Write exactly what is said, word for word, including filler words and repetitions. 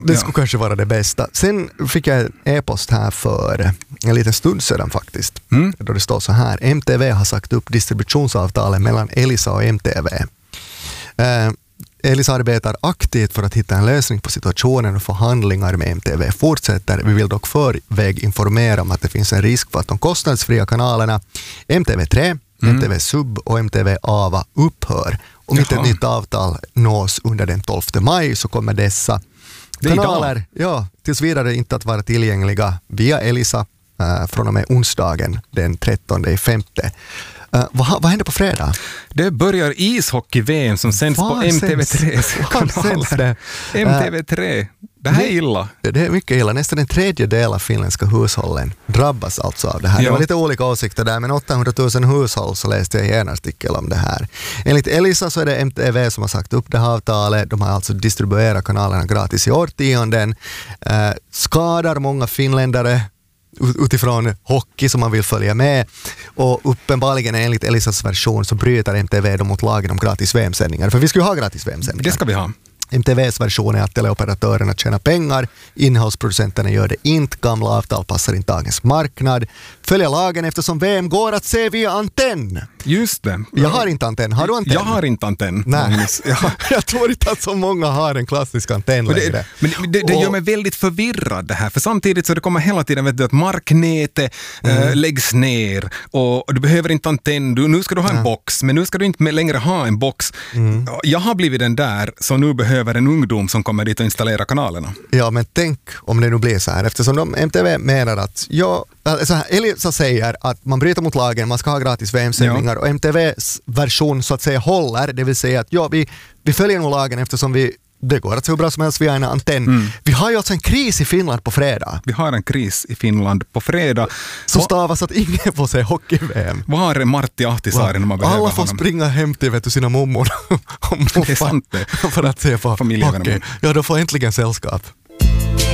Det skulle ja. kanske vara det bästa. Sen fick jag en e-post här för en liten stund sedan faktiskt. Mm. Då det står så här. M T V har sagt upp distributionsavtalet mellan Elisa och M T V. Eh, Elisa arbetar aktivt för att hitta en lösning på situationen och förhandlingar med M T V fortsätter. Vi vill dock förväg informera om att det finns en risk för att de kostnadsfria kanalerna M T V tre, mm. M T V Sub och M T V Ava upphör. Om inte ett nytt avtal nås under den tolfte maj så kommer dessa kanaler ja, tills vidare inte att vara tillgängliga via Elisa uh, från och med onsdagen den trettonde femte. Uh, vad, vad händer på fredag? Det börjar ishockey-V M som sänds på M T V tre kanaler. M T V tre. Det här är illa. Det, det är mycket illa. Nästan en tredjedel av finländska hushållen drabbas alltså av det här. Ja. Det var lite olika åsikter där, men åttahundratusen hushåll så läste jag en artikel om det här. Enligt Elisa så är det M T V som har sagt upp det här avtalet. De har alltså distribuerat kanalerna gratis i årtionden. Eh, skadar många finländare utifrån hockey som man vill följa med, och uppenbarligen enligt Elisas version så bryter M T V då mot lagen om gratis V M-sändningar, för vi ska ju ha gratis V M-sändningar. Det ska vi ha. M T V:s version är att teleoperatörerna tjänar pengar, innehållsproducenterna gör det inte, gamla avtal passar inte dagens marknad, följa lagen eftersom V M går att se via antenn. Just det. Jag har inte antenn. Har du antenn? Jag har inte antenn. Nej. Ja. Jag tror inte att så många har en klassisk antenn men det, längre. Men det, det gör mig väldigt förvirrad det här. För samtidigt så det kommer hela tiden vet du, att marknätet mm. äh, läggs ner och du behöver inte antenn. Du, nu ska du ha en ja. box, men nu ska du inte längre ha en box. Mm. Jag har blivit den där som nu behöver en ungdom som kommer dit och installera kanalerna. Ja, men tänk om det nu blir så här. Eftersom de M T V menar att ja, så här, Elisa säger att man bryter mot lagen, man ska ha gratis V M-sändningar ja. och M T V:s version så att säga håller, det vill säga att ja, vi, vi följer nog lagen eftersom vi det går att se hur bra som helst via en antenn. Mm. Vi har ju alltså en kris i Finland på fredag. Vi har en kris i Finland på fredag. Så stavas att ingen får se hockey-V M. Vad har Martti Ahtisaari när man behöver Alla får honom? springa hem till vet du, sina mommor och det är sant det. för att se på hockey. Ja, då får äntligen sällskap.